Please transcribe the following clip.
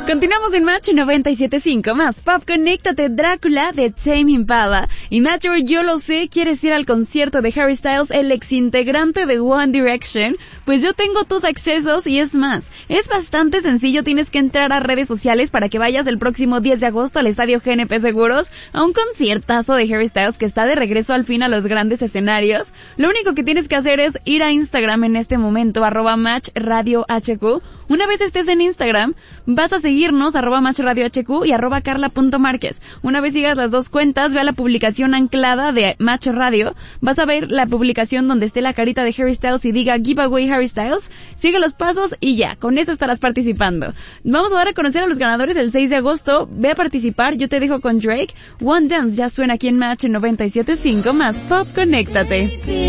Continuamos en Match 97.5, más pop. Conéctate, Drácula de Tame Impala. Y Nacho, yo lo sé, quieres ir al concierto de Harry Styles, el exintegrante de One Direction. Pues yo tengo tus accesos y es más, es bastante sencillo, tienes que entrar a redes sociales para que vayas el próximo 10 de agosto al estadio GNP Seguros a un conciertazo de Harry Styles que está de regreso al fin a los grandes escenarios. Lo único que tienes que hacer es ir a Instagram en este momento, @MatchRadioHQ. Una vez estés en Instagram, vas a seguirnos, @MatchRadioHQ y @Carla.Márquez. Una vez sigas las dos cuentas, ve a la publicación anclada de Match Radio, vas a ver la publicación donde esté la carita de Harry Styles y diga Giveaway Harry Styles, sigue los pasos y ya, con eso estarás participando. Vamos a dar a conocer a los ganadores el 6 de agosto, ve a participar, yo te dejo con Drake, One Dance ya suena aquí en Match 97.5, más pop, conéctate.